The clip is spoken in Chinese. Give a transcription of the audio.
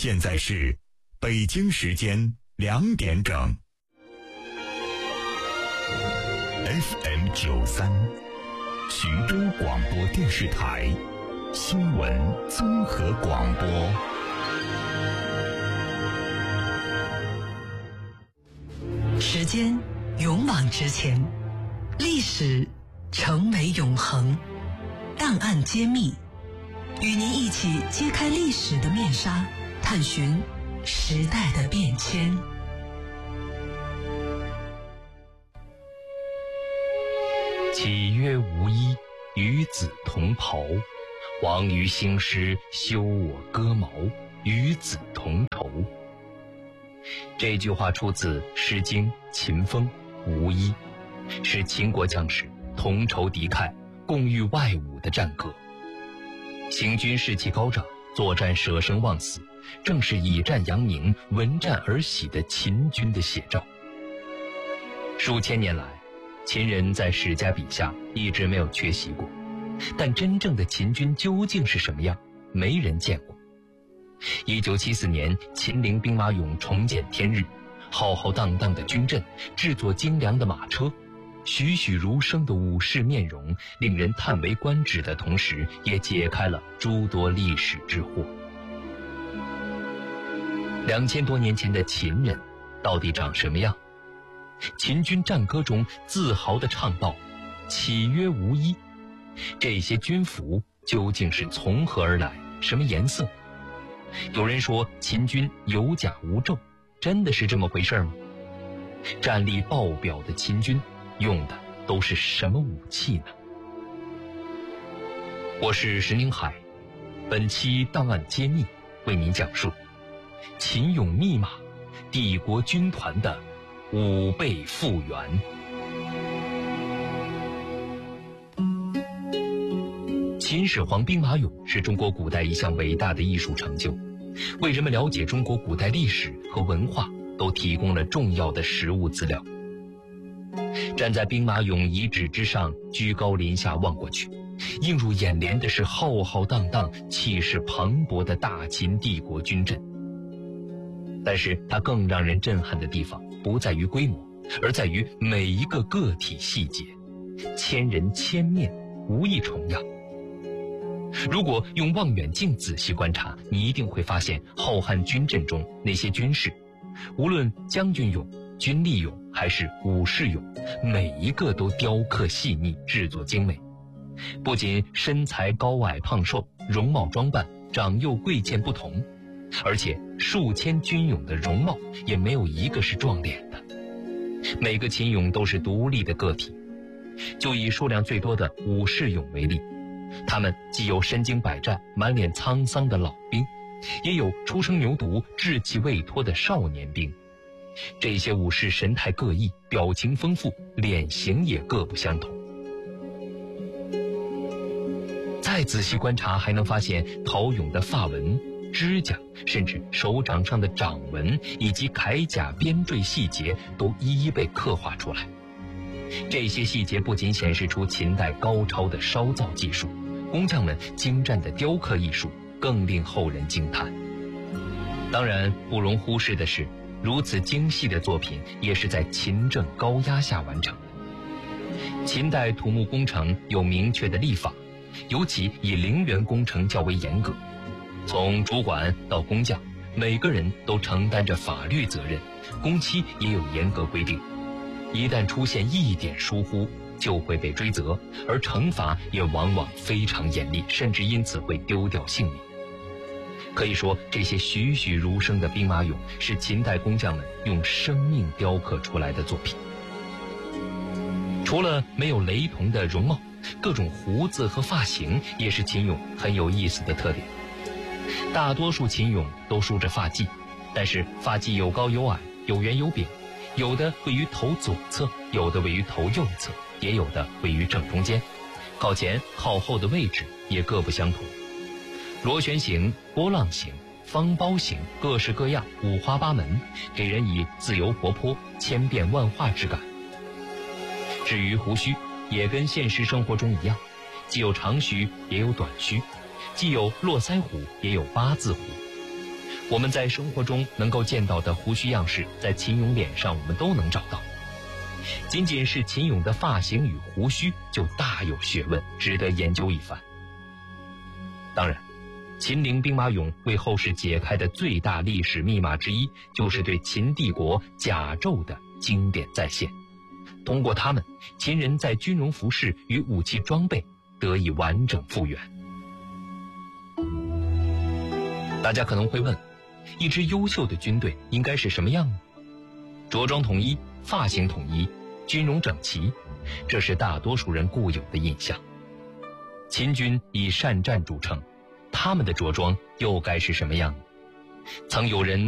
现在是北京时间2点整。FM93，徐州广播电视台新闻综合广播。 时间勇往直前，历史成为永恒，档案揭秘，与您一起揭开历史的面纱，探寻时代的变迁。 岂曰无衣，与子同袍。王于兴师，修我戈矛，与子同酬。这句话出自《诗经·秦风·无衣》，是秦国将士同仇敌忾、共御外侮的战歌。行军士气高涨，作战舍生忘死，正是以战扬名、闻战而喜的秦军的写照。数千年来，秦人在史家笔下一直没有缺席过，但真正的秦军究竟是什么样，没人见过。1974年，秦陵兵马俑重见天日，浩浩荡荡的军阵，制作精良的马车，栩栩如生的武士面容，令人叹为观止的同时，也解开了诸多历史之惑。2000多年前的秦人到底长什么样？秦军战歌中自豪地唱道：岂曰无衣。这些军服究竟是从何而来，什么颜色？有人说秦军有甲无胄，真的是这么回事吗？战力爆表的秦军用的都是什么武器呢？我是石宁海，本期档案揭秘为您讲述秦俑密码，帝国军团的5倍复原。秦始皇兵马俑是中国古代一项伟大的艺术成就，为人们了解中国古代历史和文化都提供了重要的实物资料。站在兵马俑遗址之上，居高临下望过去，映入眼帘的是浩浩荡荡、气势磅礴的大秦帝国军阵。但是它更让人震撼的地方不在于规模，而在于每一个个体细节，千人千面，无一重样。如果用望远镜仔细观察，你一定会发现浩瀚军阵中那些军士，无论将军俑、军力俑还是武士俑，每一个都雕刻细腻，制作精美。不仅身材高矮胖瘦、容貌装扮、长幼贵贱不同，而且数千军俑的容貌也没有一个是撞脸的。每个秦俑都是独立的个体。就以数量最多的武士俑为例，他们既有身经百战、满脸沧桑的老兵，也有初生牛犊、志气未脱的少年兵。这些武士神态各异，表情丰富，脸型也各不相同。再仔细观察，还能发现陶俑的发纹、指甲，甚至手掌上的掌纹以及铠甲边缀细节都一一被刻画出来。这些细节不仅显示出秦代高超的烧造技术，工匠们精湛的雕刻艺术更令后人惊叹。当然，不容忽视的是，如此精细的作品也是在秦政高压下完成的。秦代土木工程有明确的历法，尤其以陵园工程较为严格，从主管到工匠，每个人都承担着法律责任，工期也有严格规定。一旦出现一点疏忽，就会被追责，而惩罚也往往非常严厉，甚至因此会丢掉性命。可以说，这些栩栩如生的兵马俑是秦代工匠们用生命雕刻出来的作品。除了没有雷同的容貌，各种胡子和发型也是秦俑很有意思的特点。大多数秦俑都梳着发髻，但是发髻有高有矮，有圆有扁，有的位于头左侧，有的位于头右侧，也有的位于正中间，靠前靠后的位置也各不相同。螺旋形、波浪形、方包形，各式各样，五花八门，给人以自由活泼、千变万化之感。至于胡须，也跟现实生活中一样，既有长须也有短须，既有络腮胡也有八字胡。 我们在生活中能够见到的胡须样式，在秦俑脸上我们都能找到。仅仅是秦俑的发型与胡须就大有学问，值得研究一番。当然，秦陵兵马俑为后世解开的最大历史密码之一，就是对秦帝国甲胄的经典再现。通过它们，秦人在军容服饰与武器装备得以完整复原。大家可能会问，一支优秀的军队应该是什么样呢？着装统一，发型统一，军容整齐，这是大多数人固有的印象。秦军以善战著称，他们的着装又该是什么样呢？曾有人